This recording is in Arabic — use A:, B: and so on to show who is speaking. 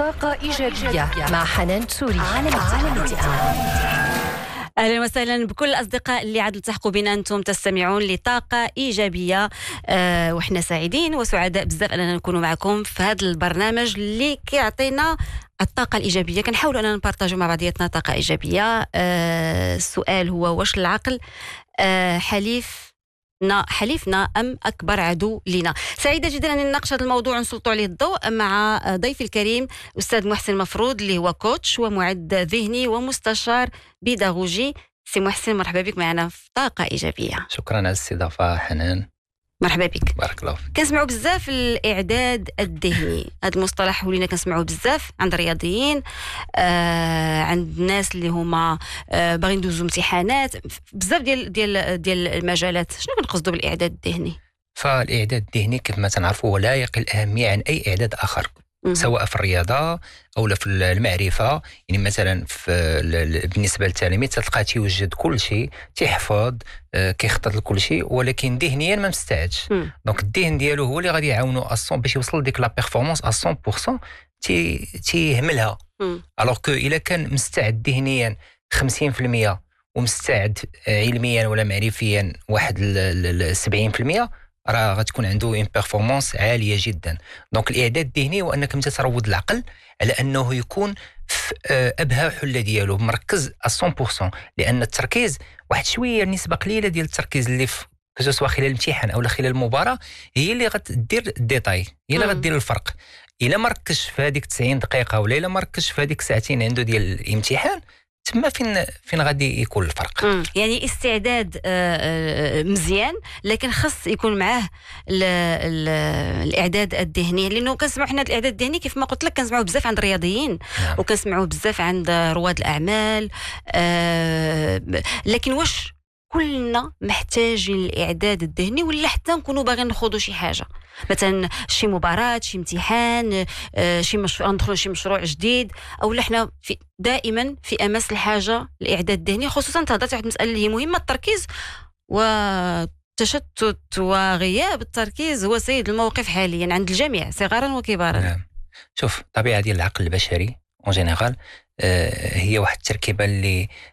A: طاقة إيجابية مع حنان تسوري على
B: أهلا وسهلا بكل الأصدقاء اللي عاد التحقوا بنا. أنتم تستمعون لطاقة إيجابية. وإحنا سعيدين وسعداء بزاف أننا نكون معكم في هذا البرنامج اللي كيعطينا الطاقة الإيجابية. كنحاولوا أننا نبارطاجوا مع بعضياتنا طاقة إيجابية. السؤال هو: واش العقل حليفنا أم أكبر عدو لنا؟ سعيدة جدا أن نناقش هذا الموضوع ونسلطوا عليه الضوء مع ضيفي الكريم أستاذ محسن مفروض، اللي هو كوتش ومعد ذهني ومستشار بيداغوجي. سي محسن، مرحبا بك معنا في طاقة إيجابية.
C: شكرا على الاستضافة حنان.
B: مرحبا بك.
C: بارك الله فيك.
B: كنسمعوا بزاف الإعداد الذهني، هذا المصطلح ولينا كنسمعوا بزاف عند الرياضيين، عند الناس اللي هما باغيين يدوزوا امتحانات، بزاف ديال المجالات. شنو كنقصدوا بالإعداد الذهني؟
C: فالإعداد الذهني كيف ما تنعرفوا هو لا يقل أهمية عن أي إعداد آخر، سواء في الرياضة أو في المعرفة. يعني مثلا بالنسبة للتلاميذ تلقاه تيوجد كل شيء، تيحفظ، كيخطط لكل شيء، ولكن ذهنيا ما مستعدش. دونك الذهن ديالو هو اللي غادي يعاونو باش يوصل لديك لا بيرفورمانس 100%. تيهملها. الوغ كو الا كان مستعد ذهنيا 50% ومستعد علميا ولا معرفيا واحد 70%، راه غتكون عنده ان بيرفورمانس عاليه جدا. دونك الاعداد الذهني هو انك انت تروض العقل على انه يكون في ابهى حله ديالو مركز 100%، لان التركيز واحد شويه، نسبه قليله ديال التركيز اللي في سواء خلال الامتحان او خلال المباراه هي اللي غتدير الديتاي، هي اللي غدير الفرق. الا ما ركزش في هذيك 90 دقيقه ولا الا ما ركزش في هذيك ساعتين عنده ديال الامتحان، تما فين غادي يكون الفرق.
B: يعني استعداد مزيان، لكن خص يكون معاه الاعداد الذهني، لانه كنسمعوا حنا الاعداد الذهني كيف ما قلت لك كنسمعوا بزاف عند الرياضيين. وكنسمعوا بزاف عند رواد الاعمال. لكن واش كلنا محتاجين الاعداد الذهني، ولا حتى نكونوا باغيين نخوضوا شي حاجه، مثلا شي مباراه، شي امتحان، شي مشروع، ندخلوا شي مشروع جديد، او احنا دائما في امس الحاجه الاعداد الذهني؟ خصوصا تهضرت واحد المساله اللي هي مهمه، التركيز والتشتت وغياب التركيز هو سيد الموقف حاليا عند الجميع صغارا وكبارا.
C: نعم. شوف، الطبيعه ديال العقل البشري اون جينيرال هي واحد التركيبه اللي